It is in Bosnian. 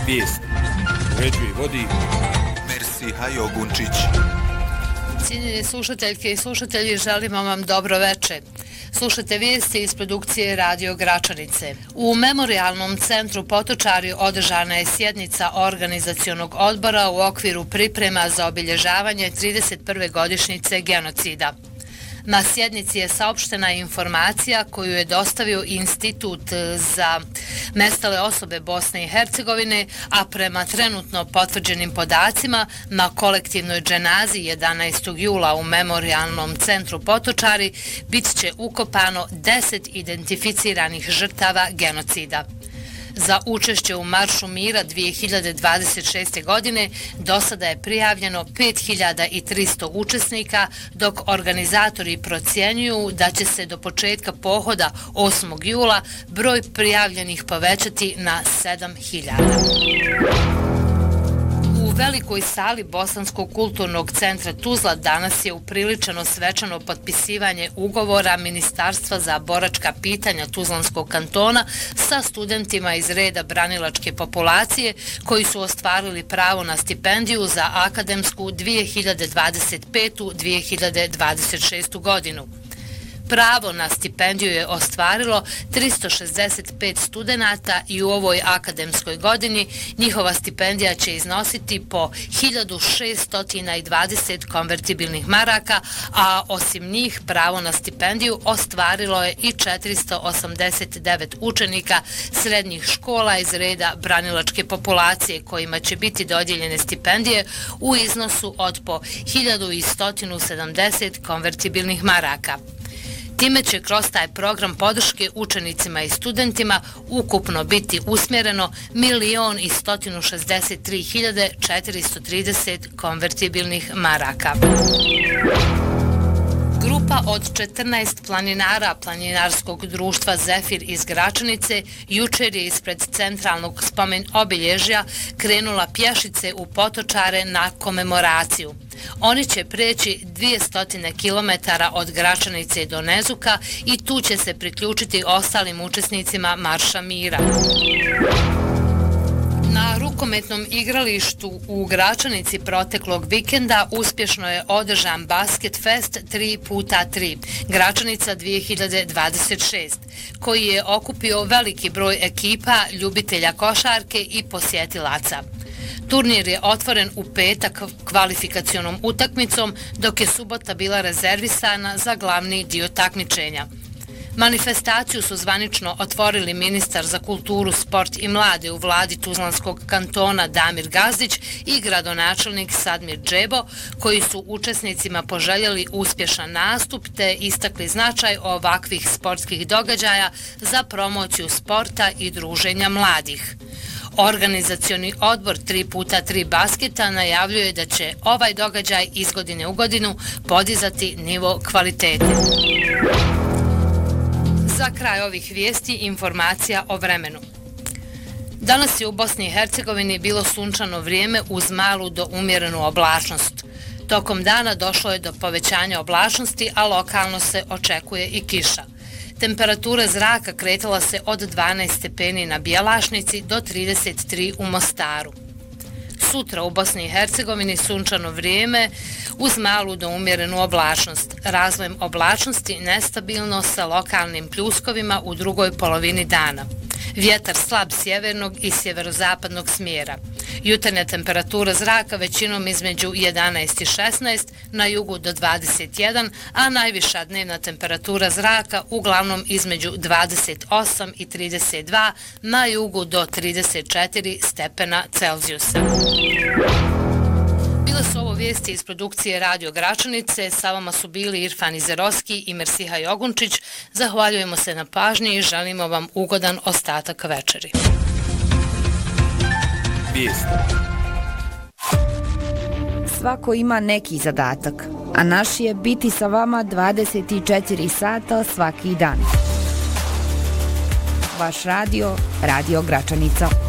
Vijest. Uređuje i vodi Mersiha Jogunčić. Cijenjeni slušateljke i slušatelji, želimo vam dobro veče. Slušate vijesti iz produkcije Radio Gračanice. U Memorijalnom centru Potočari održana je sjednica organizacionog odbora u okviru priprema za obilježavanje 31. godišnjice genocida. Na sjednici je saopštena informacija koju je dostavio Institut za nestale osobe Bosne i Hercegovine, a prema trenutno potvrđenim podacima na kolektivnoj dženazi 11. jula u Memorijalnom centru Potočari bit će ukopano 10 identificiranih žrtava genocida. Za učešće u Maršu mira 2026. godine do sada je prijavljeno 5300 učesnika, dok organizatori procjenjuju da će se do početka pohoda 8. jula broj prijavljenih povećati na 7000. U velikoj sali Bosanskog kulturnog centra Tuzla danas je upriličeno svečano potpisivanje ugovora Ministarstva za boračka pitanja Tuzlanskog kantona sa studentima iz reda branilačke populacije koji su ostvarili pravo na stipendiju za akademsku 2025-2026. godinu. Pravo na stipendiju je ostvarilo 365 studenata i u ovoj akademskoj godini njihova stipendija će iznositi po 1620 konvertibilnih maraka, a osim njih pravo na stipendiju ostvarilo je i 489 učenika srednjih škola iz reda branilačke populacije kojima će biti dodijeljene stipendije u iznosu od po 1170 konvertibilnih maraka. Time će kroz taj program podrške učenicima i studentima ukupno biti usmjereno 1.163.430 konvertibilnih maraka. Grupa od 14 planinara Planinarskog društva Zefir iz Gračanice jučer je ispred centralnog spomen obilježja krenula pješice u Potočare na komemoraciju. Oni će preći 200 km od Gračanice do Nezuka i tu će se priključiti ostalim učesnicima Marša mira. Na rukometnom igralištu u Gračanici proteklog vikenda uspješno je održan Basket Fest 3x3 Gračanica 2026, koji je okupio veliki broj ekipa, ljubitelja košarke i posjetilaca. Turnir je otvoren u petak kvalifikacionom utakmicom, dok je subota bila rezervisana za glavni dio takmičenja. Manifestaciju su zvanično otvorili ministar za kulturu, sport i mlade u vladi Tuzlanskog kantona Damir Gazdić i gradonačelnik Sadmir Džebo, koji su učesnicima poželjeli uspješan nastup te istakli značaj ovakvih sportskih događaja za promociju sporta i druženja mladih. Organizacioni odbor 3x3 basketa najavljuje da će ovaj događaj iz godine u godinu podizati nivo kvalitete. Za kraj ovih vijesti informacija o vremenu. Danas je u Bosni i Hercegovini bilo sunčano vrijeme uz malu do umjerenu oblačnost. Tokom dana došlo je do povećanja oblačnosti, a lokalno se očekuje i kiša. Temperatura zraka kretala se od 12 stepeni na Bjelašnici do 33 u Mostaru. Sutra u Bosni i Hercegovini sunčano vrijeme uz malu do umjerenu oblačnost. Razvojem oblačnosti nestabilno sa lokalnim pljuskovima u drugoj polovini dana. Vjetar slab sjevernog i sjeverozapadnog smjera. Jutarnja temperatura zraka većinom između 11 i 16, na jugu do 21, a najviša dnevna temperatura zraka uglavnom između 28 i 32, na jugu do 34 stepena Celzijusa. Bile su ovo vijesti iz produkcije Radio Gračanice, sa vama su bili Irfan Izeroski i Mersiha Jogunčić. Zahvaljujemo se na pažnji i želimo vam ugodan ostatak večeri. Vijest. Svako ima neki zadatak, a naš je biti sa vama 24 sata svaki dan. Vaš radio, Radio Gračanica.